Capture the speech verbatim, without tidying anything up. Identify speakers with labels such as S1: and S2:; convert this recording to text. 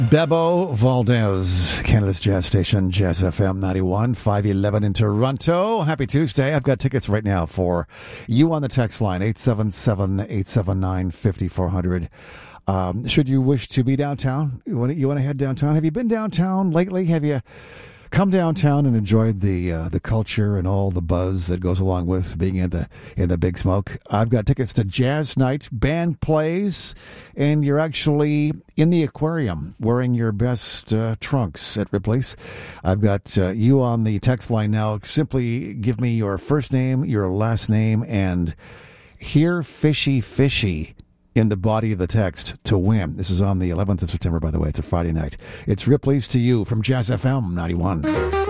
S1: Bebo Valdez, Canada's jazz station, Jazz F M ninety-one, five eleven in Toronto. Happy Tuesday. I've got tickets right now for you on the text line, eight seven seven, eight seven nine, five four zero zero. Um, should you wish to be downtown, you want to, you want to head downtown? Have you been downtown lately? Have you come downtown and enjoyed the uh, the culture and all the buzz that goes along with being in the in the Big Smoke? I've got tickets to Jazz Night. Band plays, and you're actually in the aquarium wearing your best uh, trunks at Ripley's. I've got uh, you on the text line now. Simply give me your first name, your last name, and hear fishy fishy in the body of the text to win. This is on the eleventh of September, by the way. It's a Friday night. It's Ripley's to you from Jazz F M ninety-one.